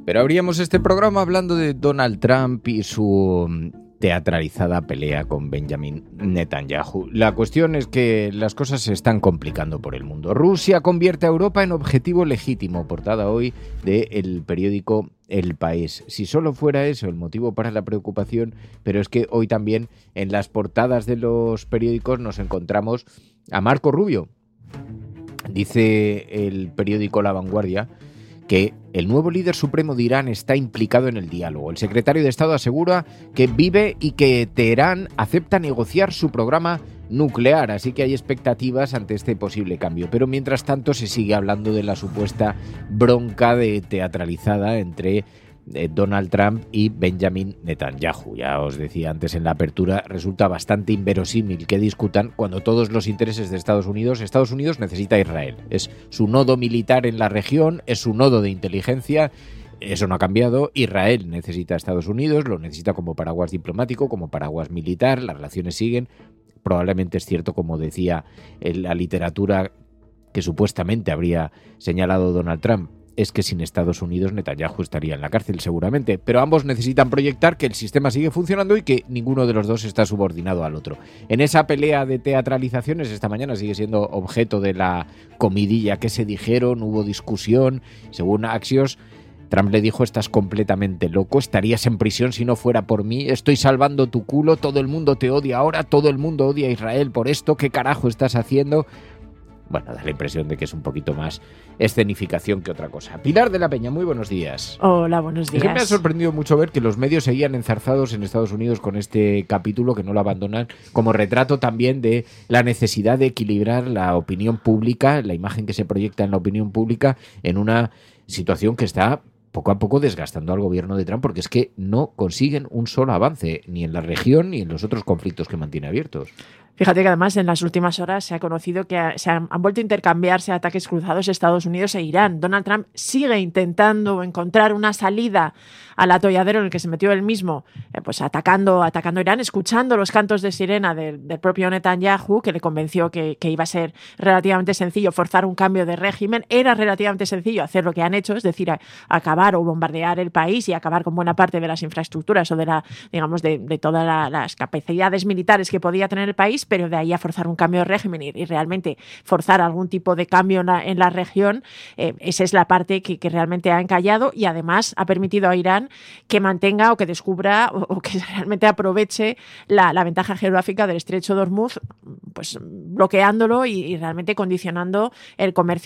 Pero abríamos este programa hablando de Donald Trump y su teatralizada pelea con Benjamin Netanyahu. La cuestión es que las cosas se están complicando por el mundo. Rusia convierte a Europa en objetivo legítimo, portada hoy del periódico El País. Si solo fuera eso el motivo para la preocupación, pero es que hoy también en las portadas de los periódicos nos encontramos a Marco Rubio. Dice el periódico La Vanguardia que el nuevo líder supremo de Irán está implicado en el diálogo. El secretario de Estado asegura que vive y que Teherán acepta negociar su programa nuclear, así que hay expectativas ante este posible cambio. Pero mientras tanto se sigue hablando de la supuesta bronca teatralizada entre Donald Trump y Benjamin Netanyahu. Ya os decía antes en la apertura, resulta bastante inverosímil que discutan cuando todos los intereses de Estados Unidos necesita a Israel. Es su nodo militar en la región, es su nodo de inteligencia. Eso no ha cambiado. Israel necesita a Estados Unidos, lo necesita como paraguas diplomático, como paraguas militar, las relaciones siguen. Probablemente es cierto, como decía la literatura que supuestamente habría señalado Donald Trump, es que sin Estados Unidos Netanyahu estaría en la cárcel seguramente, pero ambos necesitan proyectar que el sistema sigue funcionando y que ninguno de los dos está subordinado al otro. En esa pelea de teatralizaciones esta mañana sigue siendo objeto de la comidilla que se dijeron, hubo discusión, según Axios. Trump le dijo: estás completamente loco, estarías en prisión si no fuera por mí, estoy salvando tu culo, todo el mundo te odia ahora, todo el mundo odia a Israel por esto, ¿qué carajo estás haciendo? Bueno, da la impresión de que es un poquito más escenificación que otra cosa. Pilar de la Peña, muy buenos días. Hola, buenos días. Es que me ha sorprendido mucho ver que los medios seguían enzarzados en Estados Unidos con este capítulo, que no lo abandonan, como retrato también de la necesidad de equilibrar la opinión pública, la imagen que se proyecta en la opinión pública, en una situación que está poco a poco desgastando al gobierno de Trump, porque es que no consiguen un solo avance, ni en la región ni en los otros conflictos que mantiene abiertos. Fíjate que además en las últimas horas se ha conocido que han vuelto a intercambiarse ataques cruzados Estados Unidos e Irán. Donald Trump sigue intentando encontrar una salida al atolladero en el que se metió él mismo, pues atacando a Irán, escuchando los cantos de sirena del propio Netanyahu, que le convenció que iba a ser relativamente sencillo forzar un cambio de régimen. Era relativamente sencillo hacer lo que han hecho, es decir, acabar o bombardear el país y acabar con buena parte de las infraestructuras o de todas las capacidades militares que podía tener el país, pero de ahí a forzar un cambio de régimen y realmente forzar algún tipo de cambio en la región, esa es la parte que realmente ha encallado y además ha permitido a Irán que mantenga o que descubra o que realmente aproveche la ventaja geográfica del estrecho de Hormuz, pues bloqueándolo y realmente condicionando el comercio